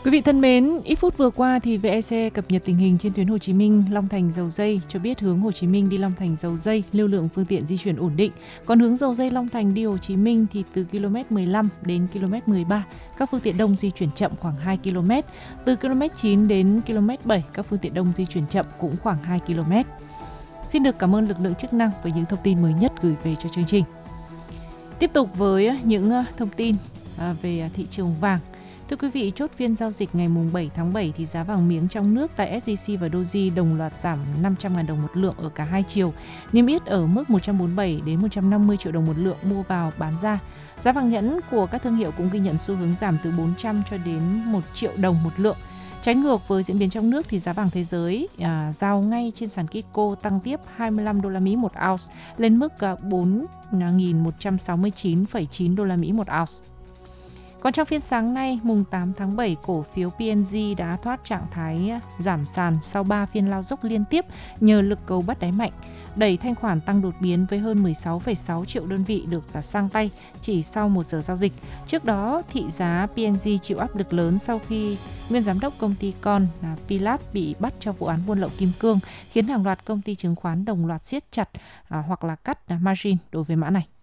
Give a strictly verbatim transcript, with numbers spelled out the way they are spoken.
Quý vị thân mến, ít phút vừa qua thì vê e xê cập nhật tình hình trên tuyến Hồ Chí Minh Long Thành Dầu Giây cho biết hướng Hồ Chí Minh đi Long Thành Dầu Giây lưu lượng phương tiện di chuyển ổn định. Còn hướng Dầu Giây Long Thành đi Hồ Chí Minh thì từ ki lô mét mười lăm đến ki lô mét mười ba các phương tiện đông di chuyển chậm khoảng hai ki lô mét. Từ ki lô mét chín đến ki lô mét bảy các phương tiện đông di chuyển chậm cũng khoảng hai ki lô mét. Xin được cảm ơn lực lượng chức năng với những thông tin mới nhất gửi về cho chương trình. Tiếp tục với những thông tin về thị trường vàng. Thưa quý vị, chốt phiên giao dịch ngày bảy tháng bảy thì giá vàng miếng trong nước tại ét gi xê và Doji đồng loạt giảm năm trăm nghìn đồng một lượng ở cả hai chiều, niêm yết ở mức một trăm bốn mươi bảy đến một trăm năm mươi triệu đồng một lượng mua vào bán ra. Giá vàng nhẫn của các thương hiệu cũng ghi nhận xu hướng giảm từ bốn trăm cho đến một triệu đồng một lượng. Trái ngược với diễn biến trong nước thì giá vàng thế giới à, giao ngay trên sàn Kitco tăng tiếp hai mươi lăm đô la Mỹ một ounce lên mức bốn nghìn một trăm sáu mươi chín phẩy chín đô la Mỹ một ounce. Còn trong phiên sáng nay, mùng tám tháng bảy, cổ phiếu pê en giê đã thoát trạng thái giảm sàn sau ba phiên lao dốc liên tiếp nhờ lực cầu bắt đáy mạnh, đẩy thanh khoản tăng đột biến với hơn mười sáu phẩy sáu triệu đơn vị được sang tay chỉ sau một giờ giao dịch. Trước đó, thị giá pê en giê chịu áp lực lớn sau khi nguyên giám đốc công ty con là Pilab bị bắt cho vụ án buôn lậu kim cương, khiến hàng loạt công ty chứng khoán đồng loạt siết chặt à, hoặc là cắt margin đối với mã này.